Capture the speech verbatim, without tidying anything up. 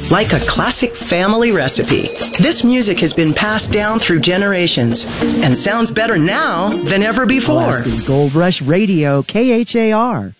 like a classic family recipe. This music has been passed down through generations and sounds better now than ever before. Alaska's Gold Rush Radio, K H A R.